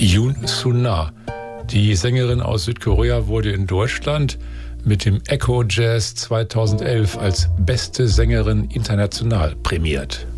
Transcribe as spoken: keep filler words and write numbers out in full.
Yoon Soo-na. Die Sängerin aus Südkorea wurde in Deutschland mit dem Echo Jazz zweitausendelf als beste Sängerin international prämiert.